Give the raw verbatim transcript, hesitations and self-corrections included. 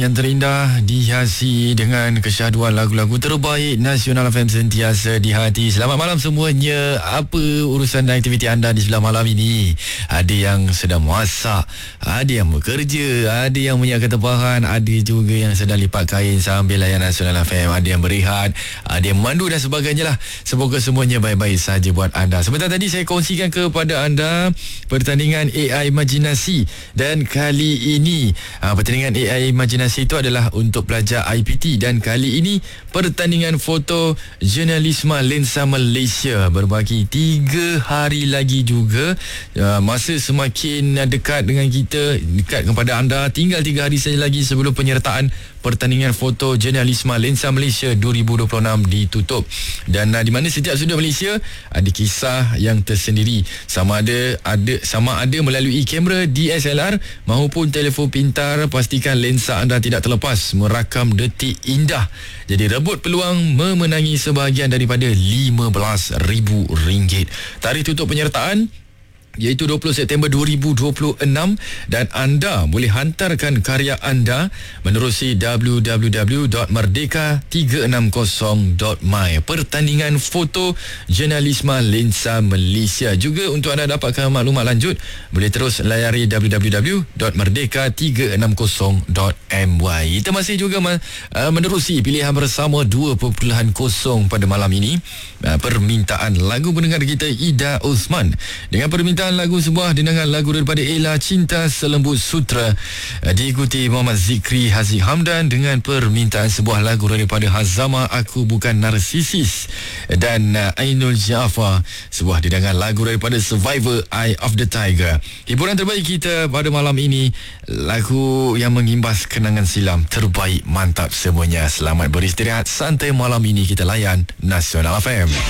Yang terindah dihiasi dengan kesyahduan lagu-lagu terbaik Nasional F M sentiasa di hati. Selamat malam semuanya. Apa urusan dan aktiviti anda di sebelah malam ini? Ada yang sedang masak, ada yang bekerja, ada yang menyiapkan tempahan, ada juga yang sedang lipat kain sambil layan Nasional F M, ada yang berehat, ada yang memandu dan sebagainya lah. Semoga semuanya baik-baik saja buat anda. Sebentar tadi saya kongsikan kepada anda pertandingan A I Imajinasi, dan kali ini aa, pertandingan A I Imajinasi itu adalah untuk pelajar I P T, dan kali ini pertandingan foto jurnalisme Lensa Malaysia berbaki tiga hari lagi juga. Uh, masa semakin dekat dengan kita, dekat kepada anda. Tinggal tiga hari saja lagi sebelum penyertaan pertandingan foto jurnalisme Lensa Malaysia dua ribu dua puluh enam ditutup. Dan uh, di mana setiap sudut Malaysia ada kisah yang tersendiri, sama ada ada sama ada melalui kamera D S L R maupun telefon pintar. Pastikan lensa anda tidak terlepas merakam detik indah. Jadi rebut peluang memenangi sebahagian daripada lima belas ribu ringgit. Tarikh tutup penyertaan iaitu dua puluh September dua ribu dua puluh enam, dan anda boleh hantarkan karya anda menerusi w w w dot merdeka tiga enam kosong dot my. Pertandingan foto jurnalisme Lensa Malaysia. Juga untuk anda dapatkan maklumat lanjut, boleh terus layari w w w dot merdeka tiga enam kosong dot my. Kita masih juga menerusi pilihan bersama dua kosong pada malam ini. Permintaan lagu pendengar kita Ida Osman dengan permintaan lagu sebuah dendangan lagu daripada Ella, Cinta Selembut Sutra, diikuti Muhammad Zikri Haziq Hamdan dengan permintaan sebuah lagu daripada Hazama, Aku Bukan Narsisis, dan Ainul Jaafar sebuah dendangan lagu daripada Survivor, Eye of the Tiger. Hiburan terbaik kita pada malam ini, lagu yang mengimbas kenangan silam terbaik. Mantap semuanya. Selamat beristirahat santai malam ini. Kita layan Nasional F M.